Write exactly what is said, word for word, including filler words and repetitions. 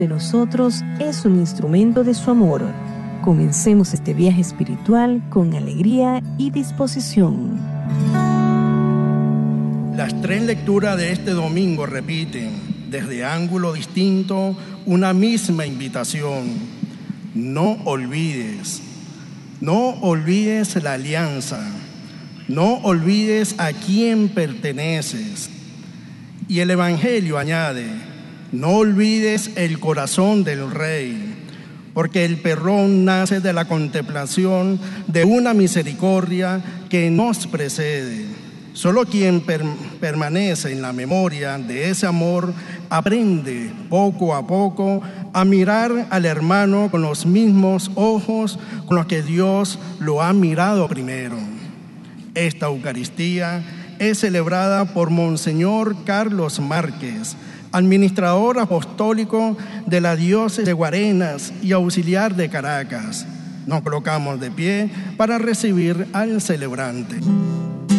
de nosotros es un instrumento de su amor. Comencemos este viaje espiritual con alegría y disposición. Las tres lecturas de este domingo repiten, desde ángulo distinto, una misma invitación. No olvides, no olvides la alianza, no olvides a quién perteneces. Y el Evangelio añade, no olvides el corazón del Rey, porque el perdón nace de la contemplación de una misericordia que nos precede. Solo quien per- permanece en la memoria de ese amor aprende poco a poco a mirar al hermano con los mismos ojos con los que Dios lo ha mirado primero. Esta Eucaristía es celebrada por Monseñor Carlos Márquez, administrador apostólico de la diócesis de Guarenas y auxiliar de Caracas. Nos colocamos de pie para recibir al celebrante.